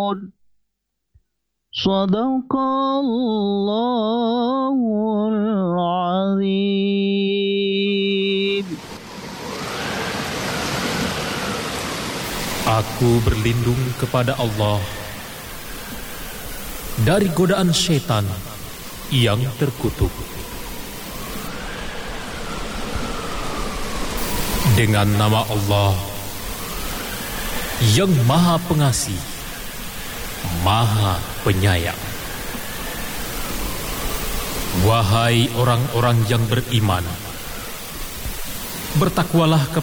Sadaqallahul azim. Aku berlindung kepada Allah dari godaan syaitan yang terkutuk. Dengan nama Allah yang Maha Pengasih, Maha Penyayang. Wahai orang-orang yang beriman, bertakwalah kepada